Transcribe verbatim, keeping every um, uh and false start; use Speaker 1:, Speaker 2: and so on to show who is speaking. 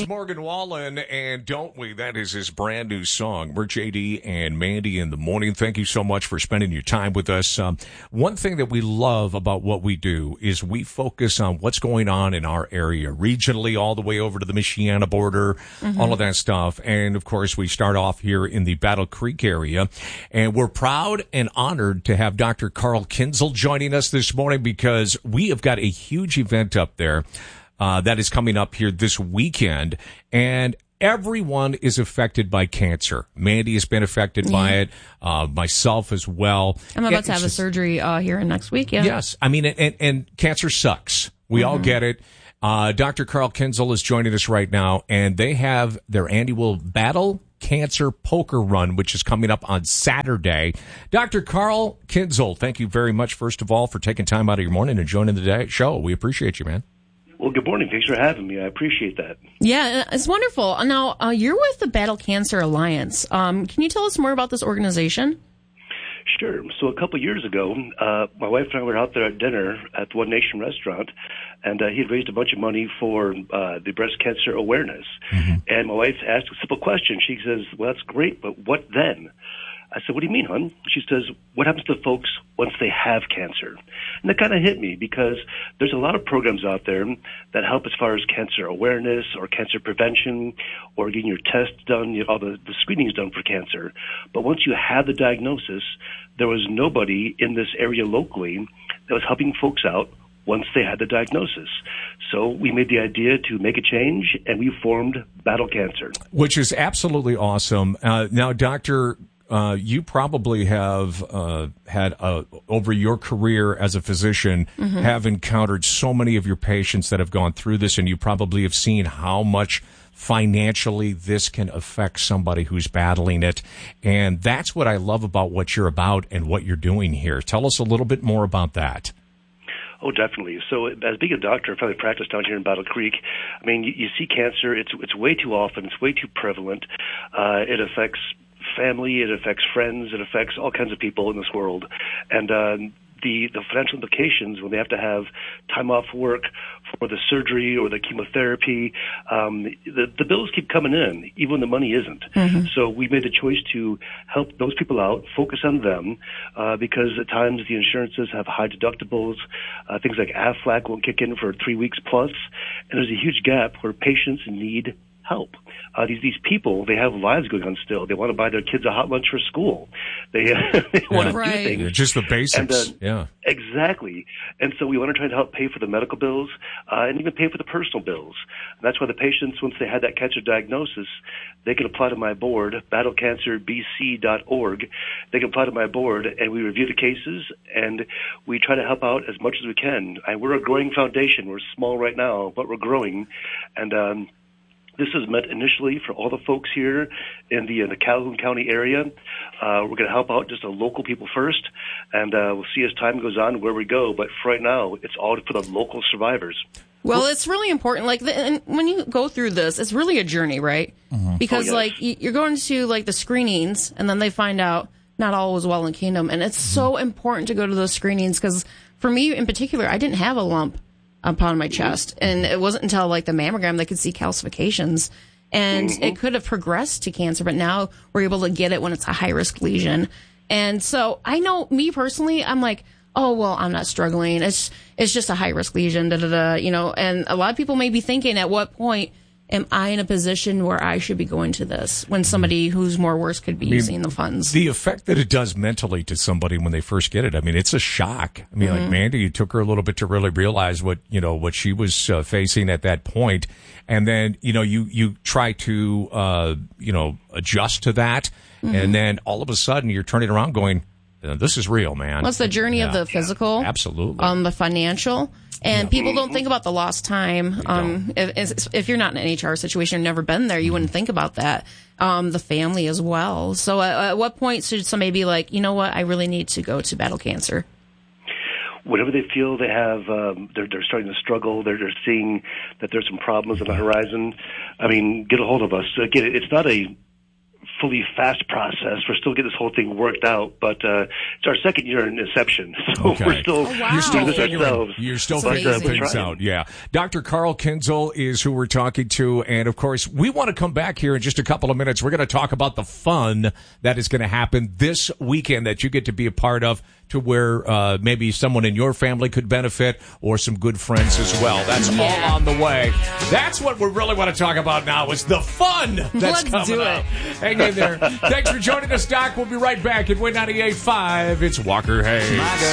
Speaker 1: Morgan Wallen, and Don't We? That is his brand new song. We're J D and Mandy in the morning. Thank you so much for spending your time with us. Um, one thing that we love about what we do is we focus on what's going on in our area, regionally, all the way over to the Michiana border, mm-hmm. all of that stuff. And, of course, we start off here in the Battle Creek area. And we're proud and honored to have Doctor Carl Kinzel joining us this morning because we have got a huge event up there. Uh, that is coming up here this weekend, and everyone is affected by cancer. Mandy has been affected yeah. by it, uh, myself as well.
Speaker 2: I'm about
Speaker 1: it,
Speaker 2: to have just, a surgery uh, here next week, yeah.
Speaker 1: Yes, I mean, and, and cancer sucks. We mm-hmm. all get it. Uh, Doctor Carl Kinzel is joining us right now, and they have their annual Battle Cancer Poker Run, which is coming up on Saturday. Doctor Carl Kinzel, thank you very much, first of all, for taking time out of your morning and joining the day show. We appreciate you, man.
Speaker 3: Well, good morning. Thanks for having me. I appreciate that.
Speaker 2: Yeah, it's wonderful. Now, uh, you're with the Battle Cancer Alliance. Um, can you tell us more about this organization?
Speaker 3: Sure. So a couple of years ago, uh, my wife and I were out there at dinner at the One Nation restaurant, and uh, he had raised a bunch of money for uh, the breast cancer awareness. Mm-hmm. And my wife asked a simple question. She says, well, that's great, but what then? I said, what do you mean, hon? She says, what happens to folks once they have cancer? And that kind of hit me because there's a lot of programs out there that help as far as cancer awareness or cancer prevention or getting your tests done, you know, all the, the screenings done for cancer. But once you have the diagnosis, there was nobody in this area locally that was helping folks out once they had the diagnosis. So we made the idea to make a change, and we formed Battle Cancer.
Speaker 1: Which is absolutely awesome. Uh, now, Doctor Uh, you probably have uh, had, uh, over your career as a physician, mm-hmm. have encountered so many of your patients that have gone through this, and you probably have seen how much financially this can affect somebody who's battling it. And that's what I love about what you're about and what you're doing here. Tell us a little bit more about that.
Speaker 3: Oh, definitely. So as being a doctor, family practice down here in Battle Creek, I mean, you, you see cancer. It's, it's way too often. It's way too prevalent. Uh, it affects family, it affects friends, it affects all kinds of people in this world. And uh, the, the financial implications when they have to have time off work for the surgery or the chemotherapy, um, the, the bills keep coming in, even when the money isn't. Mm-hmm. So we made the choice to help those people out, focus on them, uh, because at times the insurances have high deductibles. Uh, things like Aflac won't kick in for three weeks plus, and there's a huge gap where patients need help. Uh, these these people, they have lives going on still. They want to buy their kids a hot lunch for school. They, uh, they yeah, want to
Speaker 2: right.
Speaker 3: do things.
Speaker 1: Yeah, just the basics.
Speaker 3: And, uh,
Speaker 1: yeah,
Speaker 3: exactly. And so we want to try to help pay for the medical bills uh, and even pay for the personal bills. And that's why the patients, once they had that cancer diagnosis, they can apply to my board, battle cancer b c dot org. They can apply to my board, and we review the cases, and we try to help out as much as we can. And we're a growing foundation. We're small right now, but we're growing. And um this is meant initially for all the folks here in the, in the Calhoun County area. Uh, we're going to help out just the local people first, and uh, we'll see as time goes on where we go. But for right now, it's all for the local survivors.
Speaker 2: Well, it's really important. Like, the, and when you go through this, it's really a journey, right? Mm-hmm. Because, oh, yes. like, you're going to, like, the screenings, and then they find out not all was well in the kingdom. And it's mm-hmm. so important to go to those screenings because, for me in particular, I didn't have a lump upon my chest, and it wasn't until like the mammogram they could see calcifications, and mm-hmm. it could have progressed to cancer, but now we're able to get it when it's a high risk lesion. And so I know me personally, I'm like, oh well, I'm not struggling, it's it's just a high risk lesion, da da da, you know. And a lot of people may be thinking, at what point am I in a position where I should be going to this when somebody who's more worse could be I mean, using the funds?
Speaker 1: The effect that it does mentally to somebody when they first get it, I mean, it's a shock. I mean, mm-hmm. like Mandy, it took her a little bit to really realize what, you know, what she was uh, facing at that point. And then, you know, you, you try to, uh, you know, adjust to that. Mm-hmm. And then all of a sudden you're turning around going, this is real, man.
Speaker 2: Well, it's the journey yeah. of the physical.
Speaker 1: Yeah, absolutely.
Speaker 2: Um, the financial. And yeah. people don't think about the lost time. Um, if, if you're not in an H R situation, never been there, you mm-hmm. wouldn't think about that. Um, the family as well. So at, at what point should somebody be like, you know what, I really need to go to Battle Cancer?
Speaker 3: Whenever they feel they have, um, they're, they're starting to struggle, they're, they're seeing that there's some problems on the horizon, I mean, get a hold of us. Again, it's not a fully fast process. We're still getting this whole thing worked out, but uh, it's our second year in inception, so
Speaker 1: okay.
Speaker 3: we're still
Speaker 2: oh, wow.
Speaker 1: You're still
Speaker 3: doing this
Speaker 1: figuring,
Speaker 3: ourselves.
Speaker 1: You're still
Speaker 2: That's
Speaker 1: figuring
Speaker 2: amazing.
Speaker 1: things out. Yeah. Doctor Carl Kinzel is who we're talking to. And of course, we want to come back here in just a couple of minutes. We're going to talk about the fun that is going to happen this weekend that you get to be a part of, to where uh, maybe someone in your family could benefit, or some good friends as well. That's
Speaker 2: Yeah.
Speaker 1: all on the way. That's what we really want to talk about now, is the fun that's
Speaker 2: Let's
Speaker 1: coming
Speaker 2: do
Speaker 1: up.
Speaker 2: it.
Speaker 1: Hang in there. Thanks for joining us, Doc. We'll be right back at Win ninety-eight point five. It's Walker Hayes.